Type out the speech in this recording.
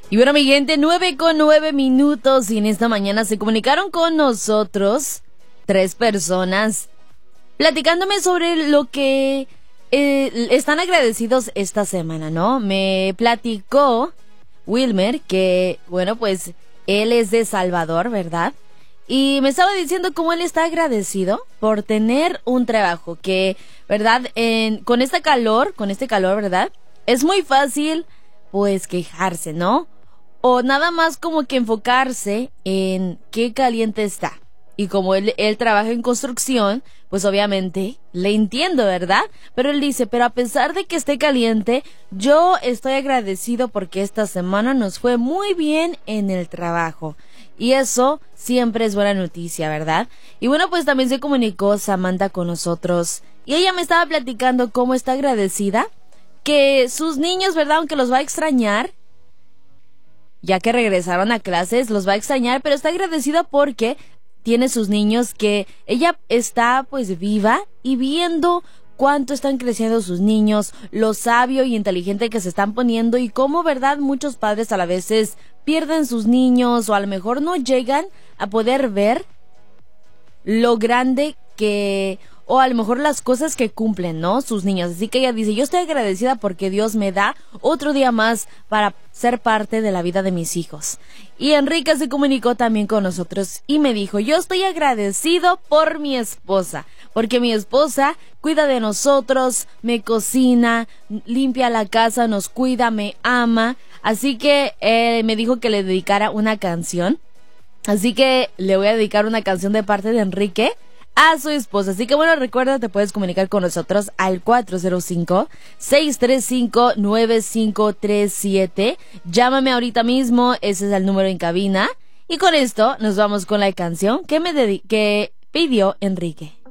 Y bueno, mi gente, 9:09 y en esta mañana se comunicaron con nosotros 3 personas platicándome sobre lo que están agradecidos esta semana, ¿no? Me platicó Wilmer que, bueno, pues él es de Salvador, ¿verdad? Y me estaba diciendo cómo él está agradecido por tener un trabajo que, ¿verdad? Con este calor, ¿verdad? Es muy fácil, pues, quejarse, ¿no? O nada más como que enfocarse en qué caliente está. Y como él trabaja en construcción, pues obviamente le entiendo, ¿verdad? Pero él dice, pero a pesar de que esté caliente, yo estoy agradecido porque esta semana nos fue muy bien en el trabajo. Y eso siempre es buena noticia, ¿verdad? Y bueno, pues también se comunicó Samantha con nosotros. Y ella me estaba platicando cómo está agradecida que sus niños, ¿verdad? Aunque los va a extrañar, ya que regresaron a clases, los va a extrañar, pero está agradecida porque tiene sus niños, que ella está pues viva y viendo cuánto están creciendo sus niños, lo sabio y inteligente que se están poniendo y cómo, verdad, muchos padres a la veces pierden sus niños o a lo mejor no llegan a poder ver lo grande que, o a lo mejor las cosas que cumplen, ¿no? Sus niños. Así que ella dice, yo estoy agradecida porque Dios me da otro día más para ser parte de la vida de mis hijos. Y Enrique se comunicó también con nosotros y me dijo, yo estoy agradecido por mi esposa, porque mi esposa cuida de nosotros, me cocina, limpia la casa, nos cuida, me ama. Así que me dijo que le dedicara una canción. Así que le voy a dedicar una canción de parte de Enrique a su esposa. Así que bueno, recuerda, te puedes comunicar con nosotros al 405-635-9537. Llámame ahorita mismo, ese es el número en cabina. Y con esto nos vamos con la canción que pidió Enrique.